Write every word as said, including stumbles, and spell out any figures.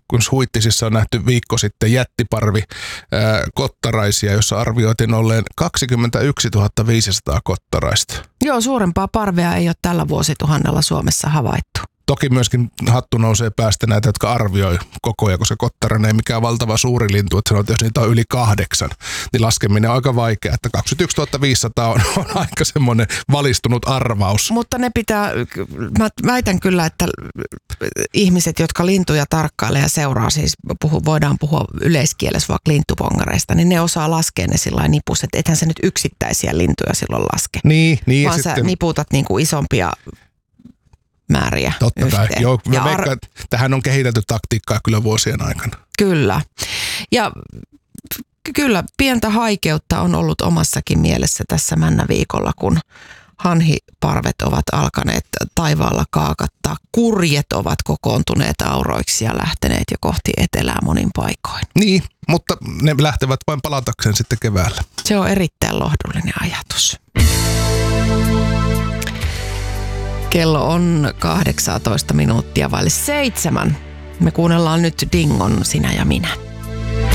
kun Huittisissa on nähty viikko sitten jättiparvi ää, kottaraisia, jossa arvioitiin olleen kaksikymmentäyksituhatta viisisataa kottaraista. Joo, suurempaa parvea ei ole tällä vuosituhannella Suomessa havaittu. Toki myöskin hattu nousee päästä näitä, jotka arvioi kokoja, koska kottarainen ei mikään valtava suuri lintu, että sanoo, että jos niitä on yli kahdeksan, niin laskeminen on aika vaikea, että kaksikymmentäyksituhatta viisisataa on, on aika semmoinen valistunut arvaus. Mutta ne pitää, mä väitän kyllä, että ihmiset, jotka lintuja tarkkailee ja seuraa, siis puhu, voidaan puhua yleiskielessä vaikka lintupongareista, niin ne osaa laskea ne sillä nipus, että ethän sä nyt yksittäisiä lintuja silloin laske. Niin, niin. Vaan sä sitten niputat niinku isompia määriä. Totta yhteen. kai. Joo, mä ar- veikkaan, tähän on kehitelty taktiikkaa kyllä vuosien aikana. Kyllä. Ja kyllä pientä haikeutta on ollut omassakin mielessä tässä männäviikolla, kun hanhiparvet ovat alkaneet taivaalla kaakattaa. Kurjet ovat kokoontuneet auroiksi ja lähteneet jo kohti etelää monin paikoin. Niin, mutta ne lähtevät vain palatakseen sitten keväällä. Se on erittäin lohdullinen ajatus. Kello on kahdeksantoista minuuttia vaille seitsemän. Me kuunnellaan nyt Dingon Sinä ja minä.